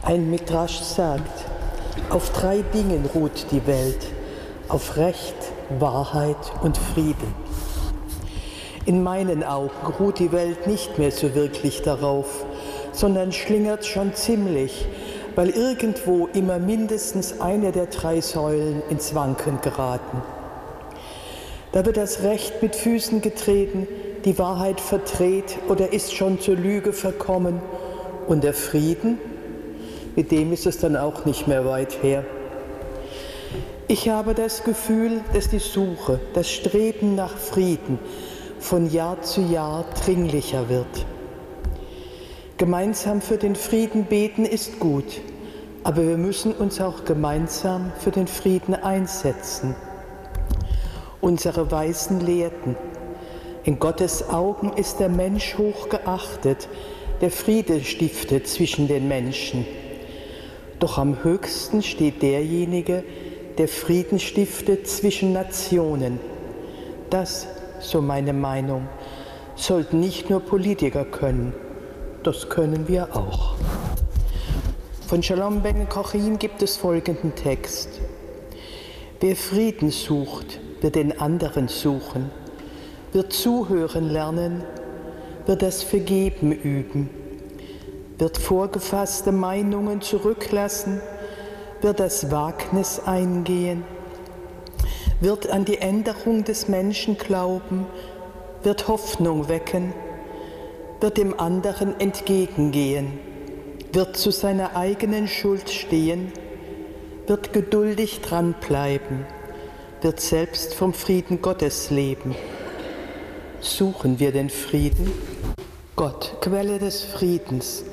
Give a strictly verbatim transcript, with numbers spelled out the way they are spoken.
Ein Midrasch sagt, auf drei Dingen ruht die Welt, auf Recht, Wahrheit und Frieden. In meinen Augen ruht die Welt nicht mehr so wirklich darauf, sondern schlingert schon ziemlich, weil irgendwo immer mindestens eine der drei Säulen ins Wanken geraten. Da wird das Recht mit Füßen getreten, die Wahrheit verdreht oder ist schon zur Lüge verkommen und der Frieden, mit dem ist es dann auch nicht mehr weit her. Ich habe das Gefühl, dass die Suche, das Streben nach Frieden von Jahr zu Jahr dringlicher wird. Gemeinsam für den Frieden beten ist gut, aber wir müssen uns auch gemeinsam für den Frieden einsetzen. Unsere Weisen lehrten, in Gottes Augen ist der Mensch hoch geachtet, der Friede stiftet zwischen den Menschen. Doch am höchsten steht derjenige, der Frieden stiftet zwischen Nationen. Das, so meine Meinung, sollten nicht nur Politiker können, das können wir auch. Von Shalom ben Kochin gibt es folgenden Text. Wer Frieden sucht, wird den anderen suchen, wird zuhören lernen, wird das Vergeben üben, wird vorgefasste Meinungen zurücklassen, wird das Wagnis eingehen, wird an die Änderung des Menschen glauben, wird Hoffnung wecken, wird dem anderen entgegengehen, wird zu seiner eigenen Schuld stehen, wird geduldig dranbleiben, wird selbst vom Frieden Gottes leben. Suchen wir den Frieden? Gott, Quelle des Friedens,